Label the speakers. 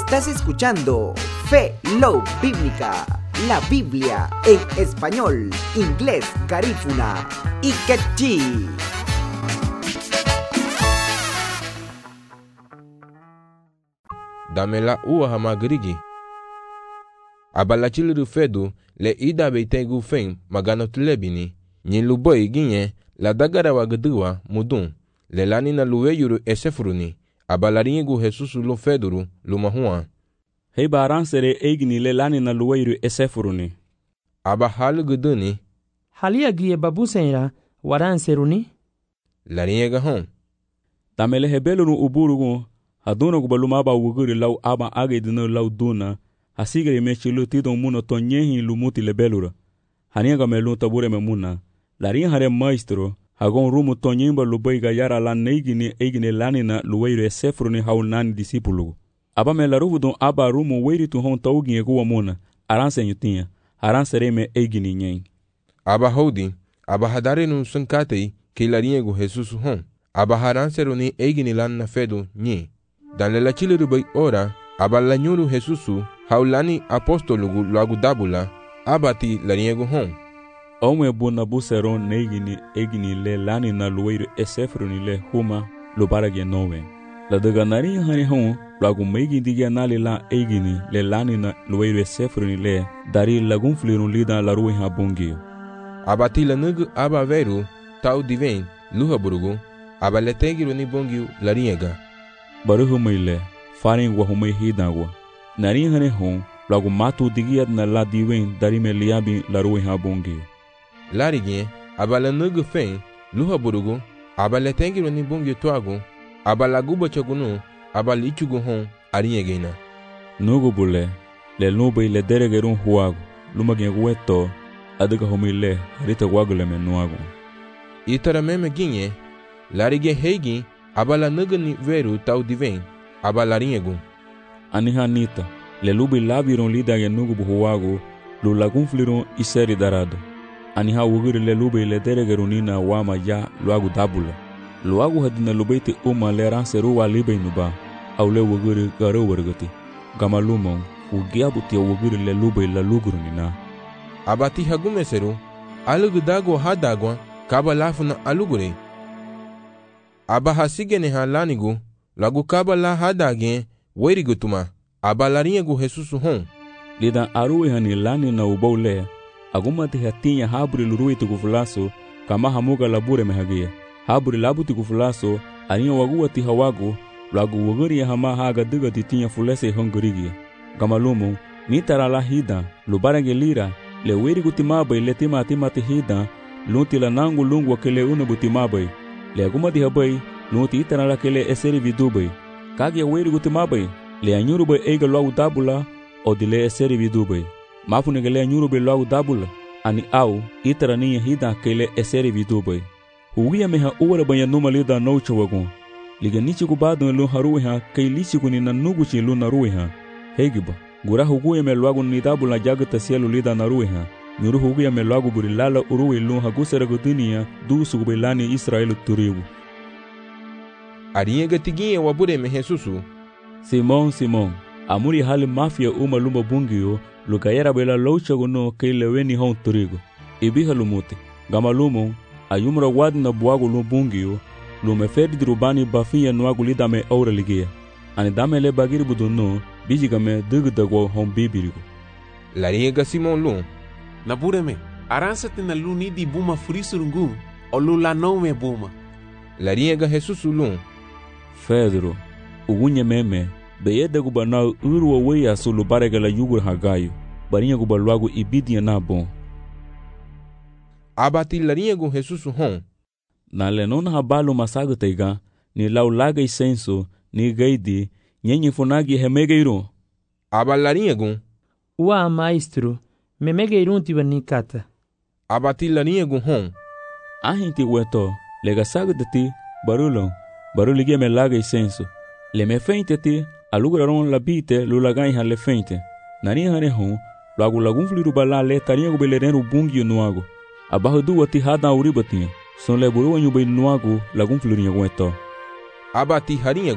Speaker 1: Estás escuchando Fe Love Bíblica, la Biblia en español, inglés, garífuna y quechí.
Speaker 2: Damela ua hamagrigi. Abalachiliru fedu le ida beitegu fen maganotlebini. Nyin luboi ginye la dagara wagedua mudun. Le lani na luweyuru esefuruni. Abalaringu Jesusu lo feduru lumahua.
Speaker 3: Hei baran sere eigni le lani na luweyuru esefuruni.
Speaker 2: Aba halu guduni.
Speaker 4: Halia gie babu senra waran seruni.
Speaker 2: Lariega hon.
Speaker 3: Tamele hebeluru uburugu. Haduna kubaluma ba wuguri lau aba agedino lau duna. Hasigere mechilu tidon muna tonyehi lumuti lebelura. Haniaga melu tabure memuna. Larin hare maestro. Hagon rumu tonyimba lubaiga yara la neigini eigini lanina luweiru esefruni haunani disipulugu. Aba me laruvudun aba rumu weiritu hon taugi ekuwa muna. Aranse nyutinha. Aranse reme eigini nyen.
Speaker 2: Aba hodi. Aba hadarenu sankatei ke lariegu Jesusu hon. Aba haranseruni eigini lanna fedu nye. Dan le lachiliru bai ora. Aba lanyuru Jesusu haulani apostolugu luagudabula. Abati lariegu hon.
Speaker 3: Ome buna buseron neigini egini le lani na luweiru esefruni le huma lubarage nowe. La daganari hani hon lagu meigi digia nali la egini le lani na luweiru esefruni le dari lagun flirun lida la ruwe habungi.
Speaker 2: Abati la nugu aba veru tau diven luha burugu. Aba le tengiru ni bongi la riega.
Speaker 3: Baruhu meile farin wa humei hidagwa. Nari hani hon lagu matu digia na la diven dari me liabi la ruwe habungi.
Speaker 2: Larigien, abala nugu fen, luha burugu, abala tengiru ni bungi tuagu, abala guba chagunu, abala ichugu hon, ariegena.
Speaker 3: Nugu bule, le nube le deregerun huagu, lumagien gueto, adiga homile, harita wagule menuagu.
Speaker 2: Itara meme ginye, larigien heigi, abala nugu ni veru tau diven, abala riegu.
Speaker 3: Anihanita, le lubi labirun lida ya nugu buhuagu, lu lagun flirun iseri darado. Aniha wugiri le lube le deregerunina wama ya luagu dabula. Luagu hadina lubeite le ranseru wa libe nuba, au le wugiri garo wargati. Gama lumon, ugiabuti ya wugiri le lube la lugurunina.
Speaker 2: Abati hagumeseru, alugu dago hadagwa, kaba lafuna alugure. Aba hasigene halanigu, lagu kaba la hadage, werigutuma, aba lariegu Jesusu hon.
Speaker 3: Lidan aruwe hani lani na ubaule, agumati hatinya haburi lurui tukufulaso kama hamuga labure mehagia. Haburi labu tukufulaso aniya waguwati hawagu lagu waguri ya hama haga diga titinya fulese hongurigia. Gamalumu nitara la hida lubarange lira le weri gutimabai le timati hida lunti la nangu lungu wakele unabutimabai. Le agumati habai lunti itara la kele eseri vidubai. Kage weri gutimabai le anyurubai eiga luagu dabula o dile eseri vidubai. Mafu negele nyurube loagu dabula, ani au, itara niya hida kele eseri vidubai. Huwia meha uwara banya numa lida noucha wagon. Liga nichi kubado lu haruiha, kei lichi kuni na nuguchi lu naruiha. Hegiba, gura huguya me loagu ni dabula jagata sielu lida naruiha. Nyuru huguya me loagu buri lala uruwe lu hagusera gudunia, dusu gubelani Israelu turibu.
Speaker 2: Ariega tiginye wabure me Jesusu.
Speaker 3: Simon, amuri hali mafia lumba bungio, lukayera bela loucha guno kei leweni hon turigo. Ibiha lumuti. Gama lumon, ayumra wadna buagu lumbungio, lumefedi drubani bafiya nuagu lidame aura ligia. Ani dame le bagiri buduno, bijigame digdagwa hon bibirigo.
Speaker 2: Lariega Simon lun.
Speaker 5: Nabureme, aransate na luni di buma frisurungun, o lula me buma.
Speaker 2: Lariega Jesusu lun.
Speaker 3: Pedro, ugunye meme, beyede gubana urwa weya sulu barega la yugur hagayo. Barinha gubaluagu ibidia na bon.
Speaker 2: Abati lariegu Jesusu hon.
Speaker 3: Na lenona habalu masaga teiga, ni laulaga isenso, ni gaidi, nyenye funagi hemegeiro.
Speaker 2: Aba lariegu.
Speaker 4: Ua maestro, memegeirun tibanikata.
Speaker 2: Abati lariegu hon.
Speaker 3: Ahinti weto, lega saga de ti, baruligia me laga isenso. Le me feinte ti, alugraron la bite lulaganha le feinte. Nani hane hon, lagun fliru bala le tarinha gubelereru bungi nuago. Abajo du ati hada uribatinha. Son le buru nyubei nuago lagun fliru nyagueto.
Speaker 2: Abati harinha